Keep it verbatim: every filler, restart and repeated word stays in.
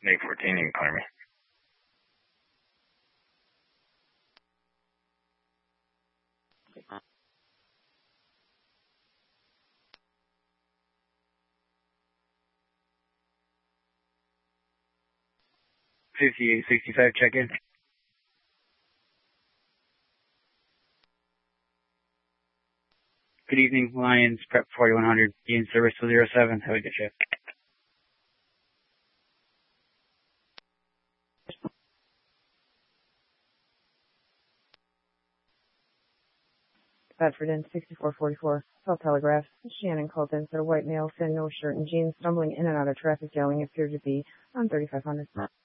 May fourteen, you can clear me. fifty-eight sixty-five, check in. Good evening, Lions, Prep forty-one hundred, in service to zero seven. Have a good shift. Bedford Inn, sixty-four forty-four, South Telegraph. Shannon called in, said a white male, thin, no shirt and jeans, stumbling in and out of traffic, yelling, appeared to be on thirty-five hundred.